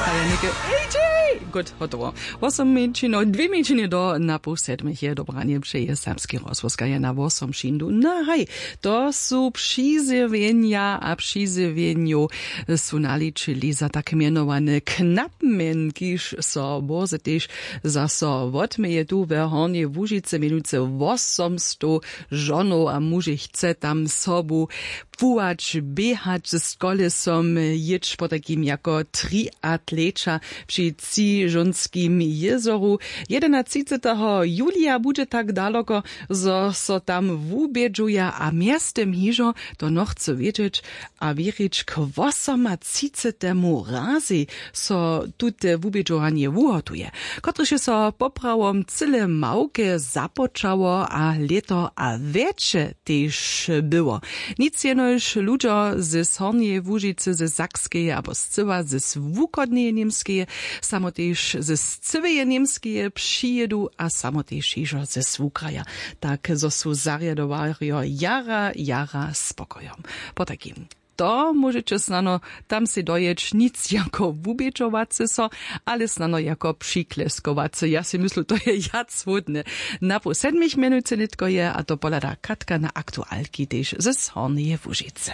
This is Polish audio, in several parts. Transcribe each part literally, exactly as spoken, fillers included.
A ja neke, ej, ej! Gut, hotovo. Osam minčino, dve minčine do na pol sedmih je dobranie přeje Serbski rozhlas je na osam šindu. No hej, to sú přizjevenia a přizjeveniu sú naličili za tak menované knapmen, kiž so boze tež zaso odmeje tu ve Hornje Łužice minúce osemsto žonov a muži chce tam sobu púvať, behať s kolesom, ječ po takým jako triatleča pri Cižonskim jezoru. jedenadsiatého julia bude tak daleko, zo so tam vúbedžuje a miestem hižo to no chce vedieť a veriť k osemdesiatemu razy so tute vúbedžovanie vúhotuje. Kotreže so popravom celé małke započało a leto a väčšie tež było. Nic jenož ľuďo ze Hornje Łužice, ze Sakskeje abo z Cywa, ze Wukodneje Niemskeje, samotež ze Cyweje Niemskeje přijedu a samotež ižo ze Wukraja. Tak zo sú zariadovario jara, jara spokojom. Po takým. To môžete snano tam si dojeť nic jako vubečovace so, ale snano jako přikleskovace. Ja si myslím, to je jac hodne. Na po sedmich minúce nitko je a to polada Katka na aktuálky tež ze Hornje Łužice.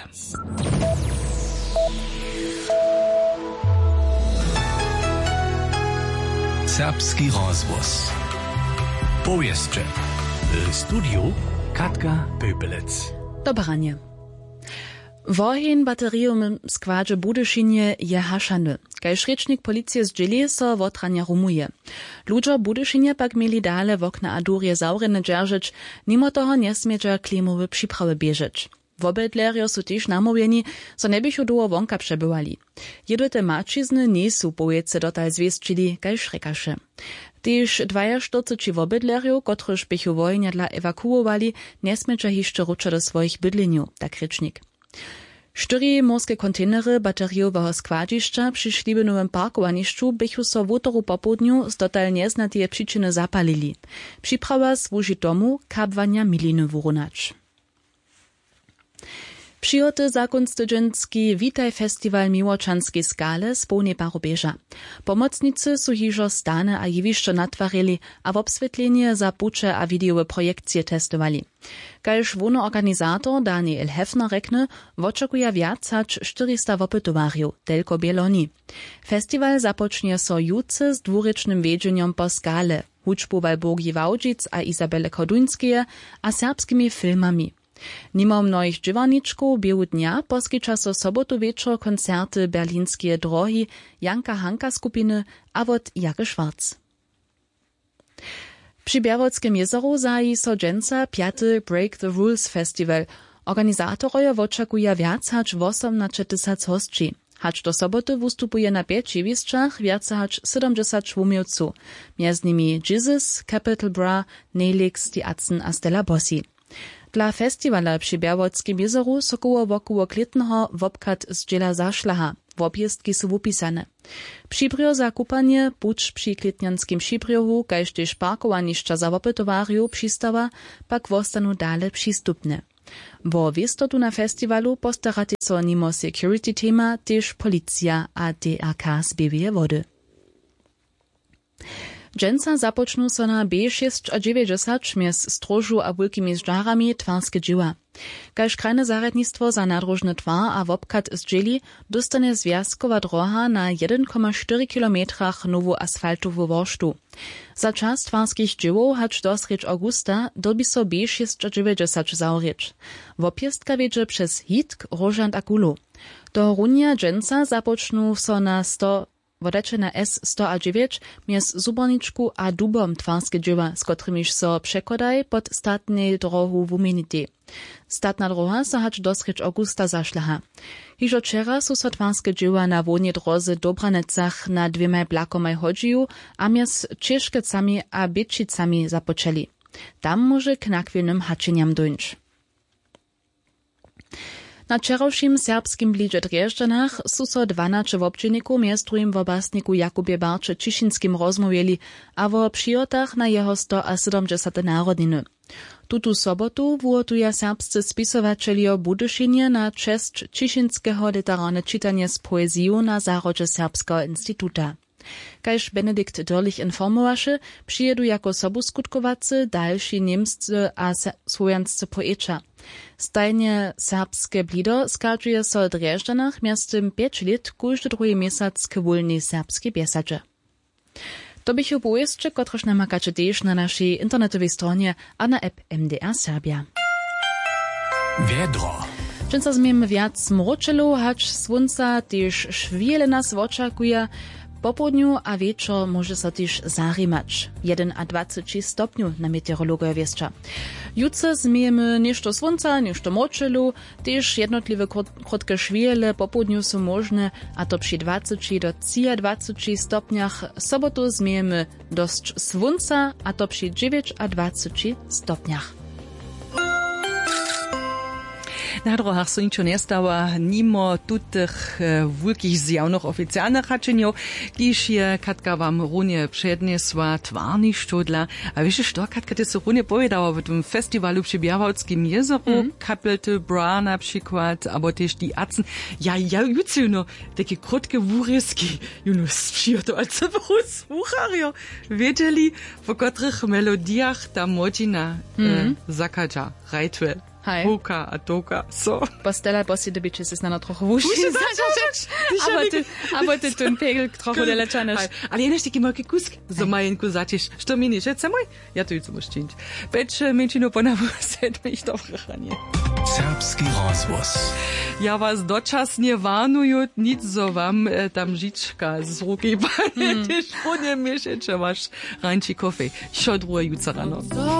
Serbski rozhlas. Powieszcze. W studiu Katka Pöpelec. Dobranie. Wohin baterium składże Budyszynie je haszany. Kajż rečnik policije zdźeli so wotrania rumuje. Ludzo Budyszynie pak mieli dale w okna Adurje zaurene dzierżyć, mimo toho nesmiedza klimowy przyprawy bieżeć. Wobedlerio su też namówieni, so nebychu długo wonka przebywali. Jedote mačizny nie su powiece dotal zwieszczyli, kajż rekaše. Tež dvajaštyrci wobydlerju, kotryż bychu wojnia dla ewakuowali, nesmiedza jeszcze rucza do swoich bydleniu, tak rečnik. Čtyri morskie kontenery bateriowego składziszcza przy Šlibenowym parkowaniszczu bychu so w utoru popłudniu z dotal nieznatije przyczyny zapalili. Przyprawa służy tomu kabwania miliny wurunacz. Přijoty zakonstydženský Witaj Festival Miłoczanskiej skale spolnie parubieża. Pomocnicy su hižo stane a jewišćo natwarili, a w obsvetlenie za pucze a videowe projekcje testowali. Kajż wono organizator Daniel Hefner rekne, oczekuje viac hač czterysta wopytowarjów, telko bieloni. Festival zapocznie so juce z dwurycznym wiedzeniem po skale, hučbu Walburgi Wałdzic a Izabele Koduńskie, a serbskimi filmami. Nimo mnohich dźěwaničków biehu dnia poskyča so sobotu wieczór koncerty berlinskie drohi Janka Hanka skupiny a wot Jake Schwarz. Przy Bjerwockim jezoru zaji so dżęca piaty Break the Rules Festival. Organizatoroje oczekuje viac hač osiemnaście tysięcy hostči. Hač do soboty wystupuje na pięć jewiszczach viac hač siedemdziesiąt szwumiowców, między nimi Jesus, Capital Bra, Nelix, Die Atzen a Stella Bossi. Dla festivala przy Bjerwockim jezoru so koło wokoło klitnego wobkat z dziela zaszlaha, wobjezdki są upisane. Přibrio za kupanie, pucz przy klitnianskim Přibriohu, kajž tež parkowanišća za wopytowarju přistawa, pak wostanu dale przystupne. Bo wistotu na festiwalu postarati so nimo security tema tež policja a D R K zbiewie wody. Dżęca započnu so na B sześć a dziewięćdziesiąt mjez Strožu a Wulkimi Ždarami twarske dźiła. Kajž krajne zaradnictwo za nadrożny twar a wobkat z dźeli dostane związkowa droha na jeden przecinek cztery kilometrach nowu asfaltowu worsztu. Za czas twarskich dźiłow hacz dosreć augusta dobi so B sześć a dziewięćdziesiąt zaureć. Wopjestka wiedzie przez Hitk, Rožant a Kulu. Do runia dżęca započnu so na sto Wodecze na S sto a dziewięć mjez Zuborniczku a Dubom twarskie dźiła, z kotrymiž so przekodaj pod statnej drohu w umenity. Statna droha so hacz dosreć augusta zašlaha. Hižo wczera su so twarskie dźiła na wodnie drodze Dobranecach na dwiemaj blakomaj hodžiju a mjez Češkecami a Běčicami započeli. Tam może k nakwilnym hačenjam dojść. Na wczorajszym serbskim blidzie Drjeżdżanach su so dwanaście wobdźělników mjez drugim w obastniku Jakubie Barcze Cišinskim rozmówili, a wo přijotach na jeho sto a siedemdziesiąt narodniny. Tutu sobotu wuotuje serbscy spisowačelio Budyšinje na čest Čišinského literárne čitanie z poeziju na zárodže Serbskiego instituta. Kaž Benedikt Dörlich informowaše, przyjedu jako sobuskutkowacy dalsi niemscy a słowianscy poeča. Stajnie serbskie blido skarżuje so Drjeżdżanach miastem pięć lat każdy drugi miesiąc k wolnej serbskiej biesadzie. To bych opowieszcze, kotroż namakacie też na naszej internetowej stronie a na app M D R Serbia. Wiedro. Często zmiemy wiac mroczelu, hacz słońca też szwiele nas oczekuje. Po południu a wieczór może so też zarimać. jeden a dwadzieścia stopniu na meteorologię wieszcza. Jutro zmiemy nieszto słońca, nieszto mroczelu, też jednotliwe krótkie szwiele po południu są możne, a to przy dwudziestych do dwudziestu stopniach. Sobotu zmiemy dość słońca, a to przy dziewięciu a dwudziestu stopniach. Na drogach so ničo nestała, nimo tutych e, wulkich zjawnych oficjalnych haczeniów, kiż je Katka wam runie przedniesła twarni sztudla. A wiesz, co Katka ty so runie powiedziała w tym festiwalu przy Białowskim jezeru, mm. Kapelte Bra na przykład, albo też die Atzen. Ja, ja, jutsu no, takie krótkie wóryski, juno sprzyjato, als słuchario, wiedzieli, w których melodiach ta młodzina mm. e, zakadza, rajtwe. Hoka, a toka, so. Postella posti da biće se znano trochu vuši. Aber ty, aber ty ten pegel trochu delečaneš. Ali jenaš taki malki kusk, za majenku začeš. Što mi niš, et samoj? Ja to jutro moš činč. Peč menšino ponavu sedmih dobrih ranje. Serbski rozvoz. Ja was dočasnie warnuju, nic so wam e, tam žička z ruky, mm. Ty špodne miešeče vaš ranči kofej. Šo druhe jutro rano.